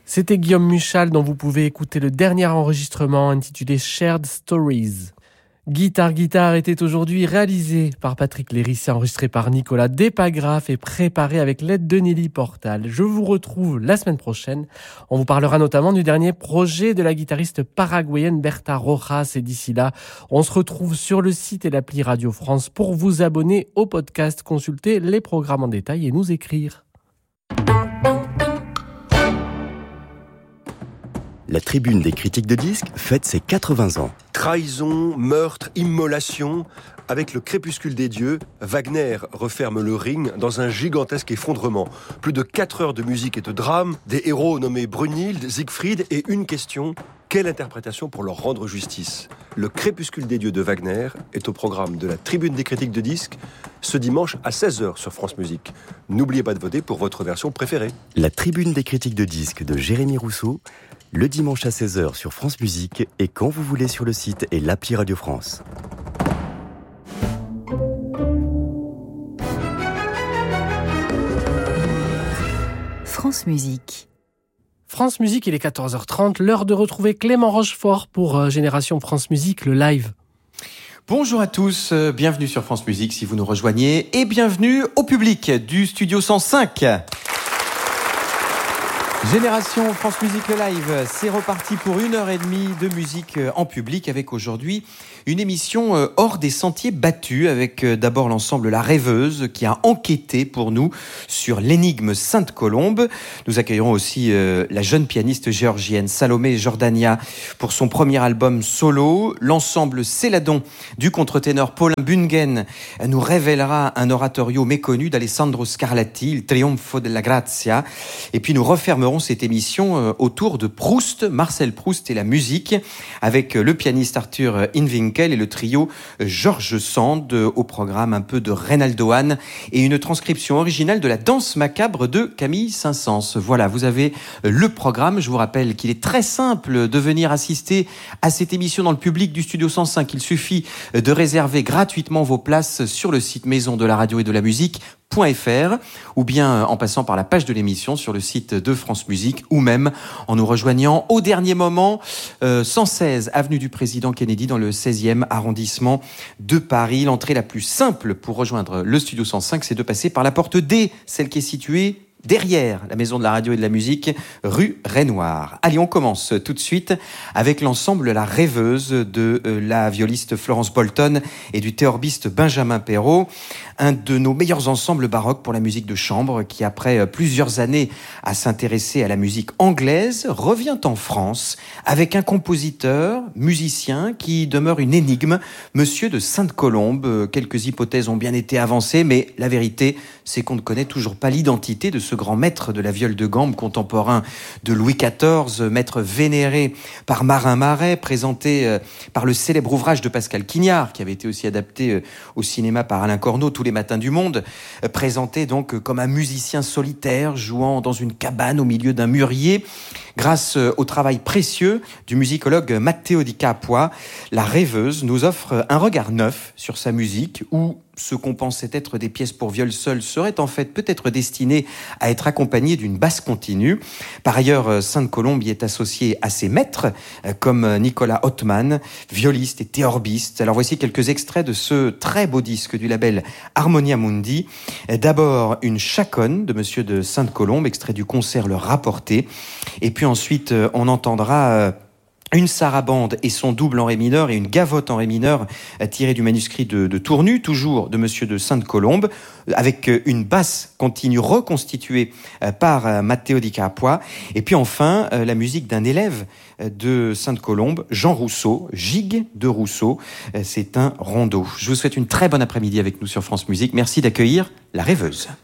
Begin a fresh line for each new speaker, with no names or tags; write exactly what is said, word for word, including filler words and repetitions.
C'était Guillaume Muchal dont vous pouvez écouter le dernier enregistrement intitulé Shared Stories. Guitare Guitare était aujourd'hui réalisé par Patrick Léris, enregistré par Nicolas Despagraphes et préparé avec l'aide de Nelly Portal. Je vous retrouve la semaine prochaine. On vous parlera notamment du dernier projet de la guitariste paraguayenne Berta Rojas. Et d'ici là, on se retrouve sur le site et l'appli Radio France pour vous abonner au podcast, consulter les programmes en détail et nous écrire.
La Tribune des critiques de disques fête ses quatre-vingts ans.
Trahison, meurtre, immolation. Avec le crépuscule des dieux, Wagner referme le ring dans un gigantesque effondrement. Plus de quatre heures de musique et de drame, des héros nommés Brunhilde, Siegfried et une question: quelle interprétation pour leur rendre justice? Le crépuscule des dieux de Wagner est au programme de la Tribune des critiques de disques ce dimanche à seize heures sur France Musique. N'oubliez pas de voter pour votre version préférée.
La Tribune des critiques de disques de Jérémy Rousseau, le dimanche à seize heures sur France Musique et quand vous voulez sur le site et l'appli Radio France.
France Musique.
France Musique, il est quatorze heures trente, l'heure de retrouver Clément Rochefort pour euh, Génération France Musique, le live.
Bonjour à tous, euh, bienvenue sur France Musique si vous nous rejoignez et bienvenue au public du Studio cent cinq. Génération France Musique le live, c'est reparti pour une heure et demie de musique en public avec aujourd'hui une émission hors des sentiers battus avec d'abord l'ensemble La Rêveuse qui a enquêté pour nous sur l'énigme Sainte-Colombe. Nous accueillerons aussi la jeune pianiste géorgienne Salomé Jordania pour son premier album solo. L'ensemble Céladon du contre-ténor Paulin Bungen nous révélera un oratorio méconnu d'Alessandro Scarlatti, Il Trionfo della Grazia. Et puis nous refermerons cette émission autour de Proust, Marcel Proust et la musique, avec le pianiste Arthur Inwinkel et le trio Georges Sand, au programme un peu de Reynaldo Hahn et une transcription originale de la danse macabre de Camille Saint-Saëns. Voilà, vous avez le programme. Je vous rappelle qu'il est très simple de venir assister à cette émission dans le public du Studio cent cinq. Il suffit de réserver gratuitement vos places sur le site Maison de la Radio et de la Musique .fr ou bien en passant par la page de l'émission sur le site de France Musique ou même en nous rejoignant au dernier moment euh, cent seize avenue du Président Kennedy dans le seizième arrondissement de Paris. L'entrée la plus simple pour rejoindre le Studio cent cinq, c'est de passer par la porte D, celle qui est située derrière la Maison de la Radio et de la Musique, rue Renoir. Allez, on commence tout de suite avec l'ensemble La Rêveuse de euh, la violiste Florence Bolton et du théorbiste Benjamin Perrault, un de nos meilleurs ensembles baroques pour la musique de chambre qui, après plusieurs années à s'intéresser à la musique anglaise, revient en France avec un compositeur, musicien qui demeure une énigme, Monsieur de Sainte-Colombe. Quelques hypothèses ont bien été avancées, mais la vérité, c'est qu'on ne connaît toujours pas l'identité de ce grand maître de la viole de gambe contemporain de Louis quatorze, maître vénéré par Marin Marais, présenté par le célèbre ouvrage de Pascal Quignard, qui avait été aussi adapté au cinéma par Alain Corneau, Tous les matins du monde, présenté donc comme un musicien solitaire jouant dans une cabane au milieu d'un mûrier. Grâce au travail précieux du musicologue Matteo Di Capua, La Rêveuse nous offre un regard neuf sur sa musique où ce qu'on pensait être des pièces pour viol seul serait en fait peut-être destiné à être accompagné d'une basse continue. Par ailleurs, Sainte-Colombe y est associée à ses maîtres, comme Nicolas Ottman, violiste et théorbiste. Alors voici quelques extraits de ce très beau disque du label Harmonia Mundi. D'abord, une chaconne de Monsieur de Sainte-Colombe, extrait du concert Le Rapporté. Et puis ensuite, on entendra une sarabande et son double en ré mineur et une gavotte en ré mineur tirée du manuscrit de, de Tournu, toujours de Monsieur de Sainte-Colombe, avec une basse continue reconstituée par Matteo Di Capua. Et puis enfin, la musique d'un élève de Sainte-Colombe, Jean Rousseau, Gigue de Rousseau. C'est un rondo. Je vous souhaite une très bonne après-midi avec nous sur France Musique. Merci d'accueillir La Rêveuse.